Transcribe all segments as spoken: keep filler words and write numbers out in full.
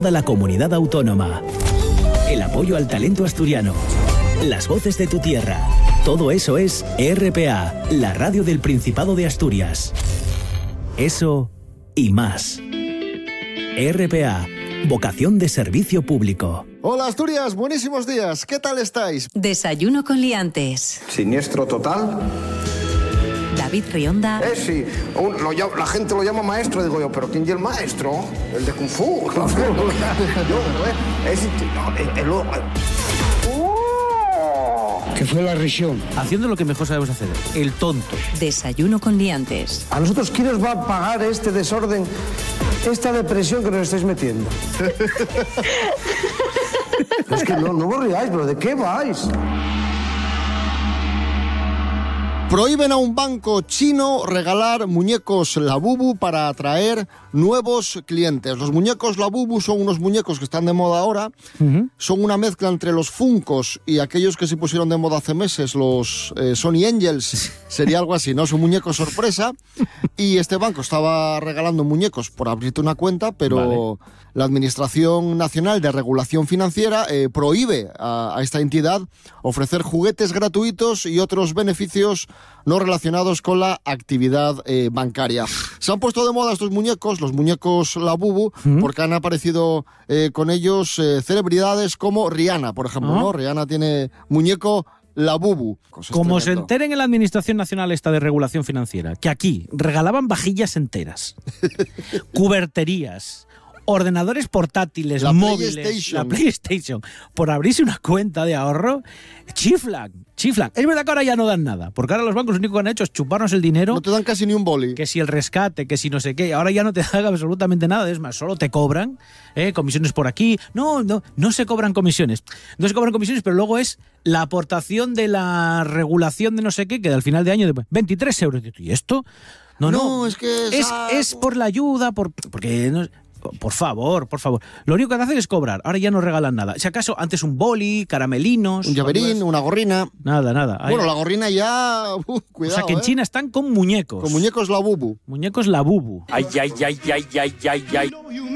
toda la comunidad autónoma. El apoyo al talento asturiano. Las voces de tu tierra. Todo eso es R P A, la radio del Principado de Asturias. Eso y más. R P A, vocación de servicio público. Hola Asturias, buenísimos días. ¿Qué tal estáis? Desayuno con liantes. Siniestro total. David Rionda. Eh, sí. Un, lo, la gente lo llama maestro. Digo yo, ¿pero quién es el maestro? El de Kung Fu. Yo, eh, es, no, el, el, el, que fue la región. Haciendo lo que mejor sabemos hacer, el tonto. Desayuno con liantes. ¿A nosotros quién nos va a pagar este desorden, esta depresión que nos estáis metiendo? Es que no, no os riáis, pero ¿de qué vais? Prohíben a un banco chino regalar muñecos Labubu para atraer nuevos clientes. Los muñecos Labubu son unos muñecos que están de moda ahora. Uh-huh. Son una mezcla entre los Funkos y aquellos que se pusieron de moda hace meses, los eh, Sony Angels. Sería algo así, ¿no? Son muñecos sorpresa. Y este banco estaba regalando muñecos por abrirte una cuenta, pero vale. La Administración Nacional de Regulación Financiera eh, prohíbe a, a esta entidad ofrecer juguetes gratuitos y otros beneficios no relacionados con la actividad eh, bancaria. Se han puesto de moda estos muñecos, los muñecos Labubu, ¿Mm? Porque han aparecido eh, con ellos eh, celebridades como Rihanna, por ejemplo, ¿Ah? ¿no? Rihanna tiene muñeco Labubu. Como se enteren en la Administración Nacional esta de Regulación Financiera, que aquí regalaban vajillas enteras, cuberterías, ordenadores portátiles, la móviles, PlayStation. la PlayStation, por abrirse una cuenta de ahorro, chiflan, chiflan. Es verdad que ahora ya no dan nada, porque ahora los bancos lo único que han hecho es chuparnos el dinero. No te dan casi ni un boli. Que si el rescate, que si no sé qué, ahora ya no te dan absolutamente nada, es más, solo te cobran eh, comisiones por aquí. No, no, no se cobran comisiones. No se cobran comisiones, pero luego es la aportación de la regulación de no sé qué, que al final de año de veintitrés euros. ¿Y esto? No, no, no es que es, es por la ayuda, por, porque... No, por favor, por favor. Lo único que hacen es cobrar. Ahora ya no regalan nada. Si acaso, antes un boli, caramelinos... Un llaverín, algo... una gorrina... Nada, nada. Ahí... Bueno, la gorrina ya... Uh, cuidado, O sea, que en ¿eh? China están con muñecos. Con muñecos Labubu. Muñecos Labubu. Ay, ay, ay, ay, ay, ay, ay.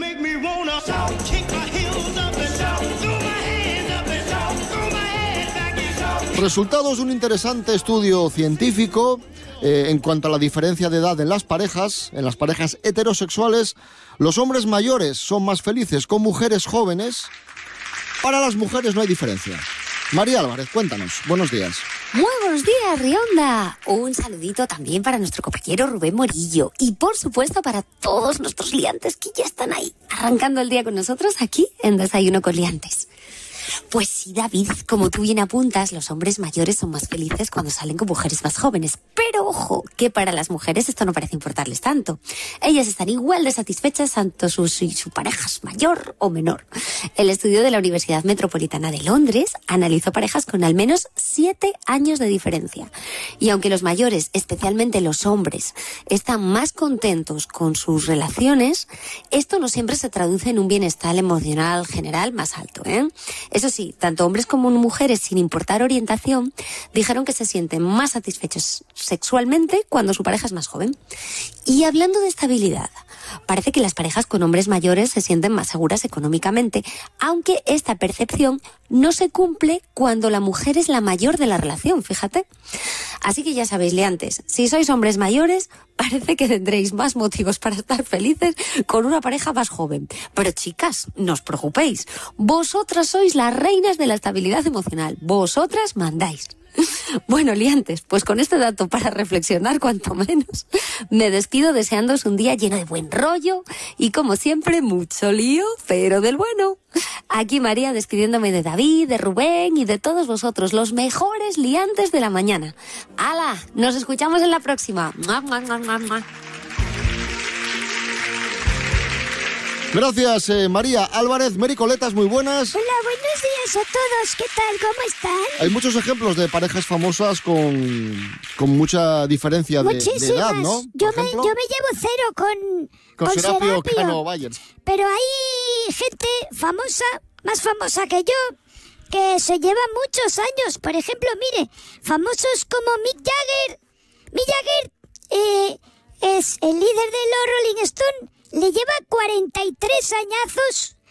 Resultados de un interesante estudio científico eh, en cuanto a la diferencia de edad en las parejas, en las parejas heterosexuales. Los hombres mayores son más felices con mujeres jóvenes. Para las mujeres no hay diferencia. María Álvarez, cuéntanos. Buenos días. Muy buenos días, Rionda. Un saludito también para nuestro compañero Rubén Morillo. Y por supuesto para todos nuestros liantes que ya están ahí, arrancando el día con nosotros aquí en Desayuno con Liantes. Pues sí, David, como tú bien apuntas, los hombres mayores son más felices cuando salen con mujeres más jóvenes. Pero ojo, que para las mujeres esto no parece importarles tanto. Ellas están igual de satisfechas tanto su, su, su pareja es mayor o menor. El estudio de la Universidad Metropolitana de Londres analizó parejas con al menos siete años de diferencia. Y aunque los mayores, especialmente los hombres, están más contentos con sus relaciones, esto no siempre se traduce en un bienestar emocional general más alto, ¿eh? Eso sí, tanto hombres como mujeres, sin importar orientación, dijeron que se sienten más satisfechos sexualmente cuando su pareja es más joven. Y hablando de estabilidad, parece que las parejas con hombres mayores se sienten más seguras económicamente, aunque esta percepción no se cumple cuando la mujer es la mayor de la relación, fíjate. Así que ya sabéis, liantes, si sois hombres mayores, parece que tendréis más motivos para estar felices con una pareja más joven. Pero chicas, no os preocupéis, vosotras sois las reinas de la estabilidad emocional, vosotras mandáis. Bueno, liantes, pues con este dato para reflexionar cuanto menos, me despido deseándoos un día lleno de buen rollo y como siempre mucho lío, pero del bueno. Aquí María despidiéndome de David, de Rubén y de todos vosotros, los mejores liantes de la mañana. ¡Hala! Nos escuchamos en la próxima. ¡Mua, mua, mua, mua, mua! Gracias, eh, María Álvarez. Mericoletas, muy buenas. Hola, buenos días a todos. ¿Qué tal? ¿Cómo están? Hay muchos ejemplos de parejas famosas con, con mucha diferencia de, de edad, ¿no? Yo me, yo me llevo cero con, con, con Serapio, Serapio Cano Bayers. Pero hay gente famosa, más famosa que yo, que se lleva muchos años. Por ejemplo, mire, famosos como Mick Jagger. Mick Jagger eh, es el líder de los Rolling Stones. Le lleva cuarenta y tres añazos